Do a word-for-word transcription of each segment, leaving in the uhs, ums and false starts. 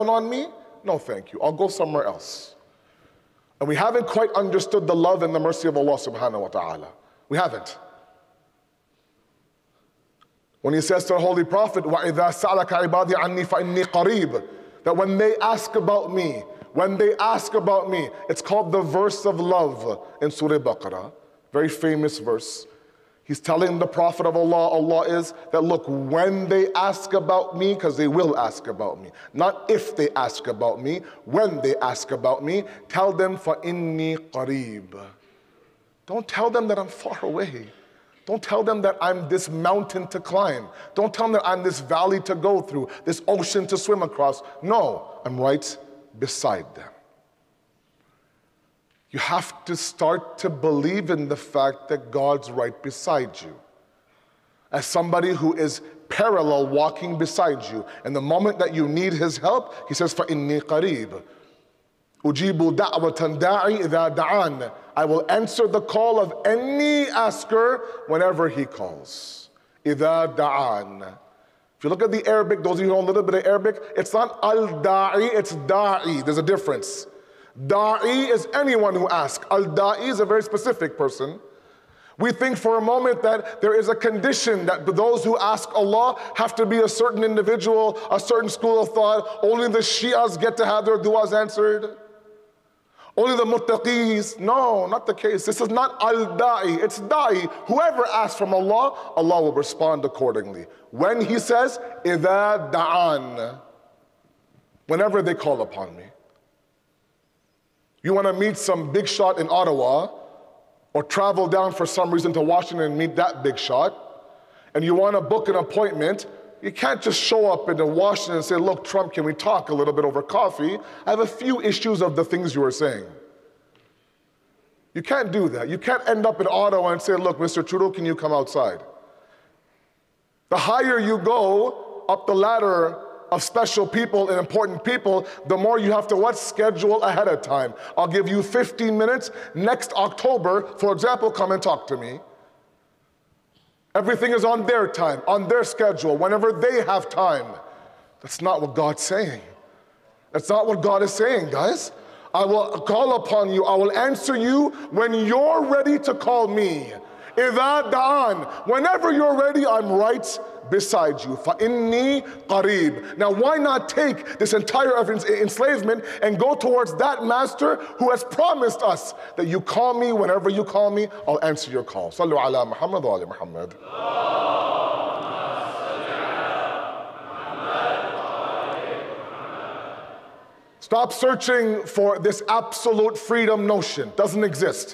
on me? No, thank you. I'll go somewhere else. And we haven't quite understood the love and the mercy of Allah subhanahu wa ta'ala. We haven't. When he says to the Holy Prophet, وَإِذَا سَأَلَكَ عِبَادِي عَنِّي فَإِنِّي قَرِيبٌ, that when they ask about me, when they ask about me, it's called the verse of love in Surah Baqarah, very famous verse. He's telling the Prophet of Allah, Allah is, that look, when they ask about me, because they will ask about me, not if they ask about me, when they ask about me, tell them, فَإِنِّي قَرِيبٌ. Don't tell them that I'm far away. Don't tell them that I'm this mountain to climb. Don't tell them that I'm this valley to go through, this ocean to swim across. No, I'm right beside them. You have to start to believe in the fact that God's right beside you. As somebody who is parallel walking beside you. And the moment that you need his help, he says, فَإِنِّي قَرِيبٌ. أُجِيبُ دَعْوَةً دَاعِي إِذَا دَعَانَ. I will answer the call of any asker whenever he calls. إِذَا دَعَانَ. If you look at the Arabic, those of you who know a little bit of Arabic, it's not al-da'i, it's da'i. There's a difference. Da'i is anyone who asks. Al-da'i is a very specific person. We think for a moment that there is a condition that those who ask Allah have to be a certain individual, a certain school of thought. Only the Shias get to have their du'as answered. Only the muttaqis. No, not the case. This is not al-da'i, it's da'i. Whoever asks from Allah, Allah will respond accordingly. When he says, إِذَا دَعَانَ, whenever they call upon me. You want to meet some big shot in Ottawa, or travel down for some reason to Washington and meet that big shot, and you want to book an appointment, you can't just show up into Washington and say, look, Trump, can we talk a little bit over coffee? I have a few issues of the things you were saying. You can't do that. You can't end up in Ottawa and say, look, Mister Trudeau, can you come outside? The higher you go up the ladder of special people and important people, the more you have to what? Schedule ahead of time. I'll give you fifteen minutes. Next October, for example, come and talk to me. Everything is on their time, on their schedule, whenever they have time. That's not what God's saying. That's not what God is saying, guys. I will call upon you. I will answer you when you're ready to call me. إِذَا دَعَانَ. Whenever you're ready, I'm right beside you. فَإِنِّي قَرِيبٌ. Now why not take this entire of enslavement and go towards that master who has promised us that you call me whenever you call me, I'll answer your call. Sallu ala Muhammad wa ala Muhammad. Stop searching for this absolute freedom notion. Doesn't exist.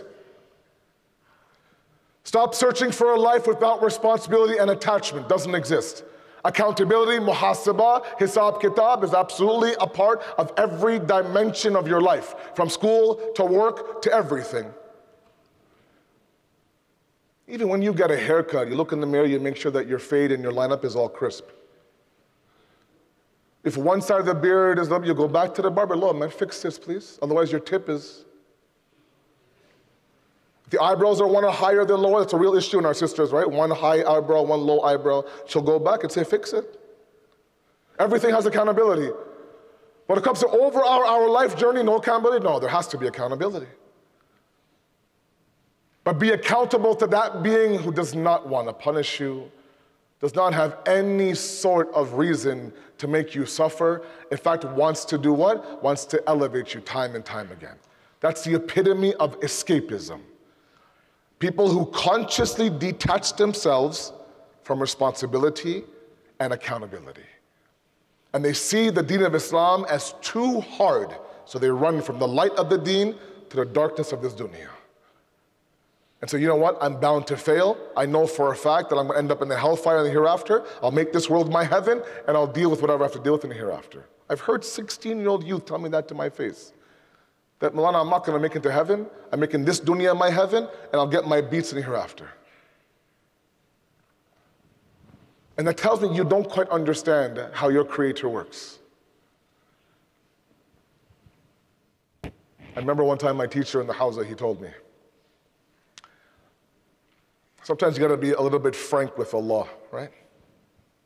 Stop searching for a life without responsibility and attachment. Doesn't exist. Accountability, muhasabah, hisab kitab is absolutely a part of every dimension of your life, from school to work to everything. Even when you get a haircut, you look in the mirror, you make sure that your fade and your lineup is all crisp. If one side of the beard is up, you go back to the barber. Lord, man, fix this, please. Otherwise, your tip is. The eyebrows are one higher than lower. That's a real issue in our sisters, right? One high eyebrow, one low eyebrow. She'll go back and say, fix it. Everything has accountability. When it comes to over our, our life journey, no accountability? No, there has to be accountability. But be accountable to that being who does not want to punish you, does not have any sort of reason to make you suffer. In fact, wants to do what? Wants to elevate you time and time again. That's the epitome of escapism. People who consciously detach themselves from responsibility and accountability. And they see the deen of Islam as too hard, so they run from the light of the deen to the darkness of this dunya. And so, you know what? I'm bound to fail. I know for a fact that I'm going to end up in the hellfire in the hereafter. I'll make this world my heaven, and I'll deal with whatever I have to deal with in the hereafter. I've heard sixteen-year-old youth tell me that to my face. That, Malana, I'm not going to make it to heaven. I'm making this dunya my heaven, and I'll get my beats in the hereafter. And that tells me you don't quite understand how your Creator works. I remember one time my teacher in the Hawza, he told me, sometimes you got to be a little bit frank with Allah, right?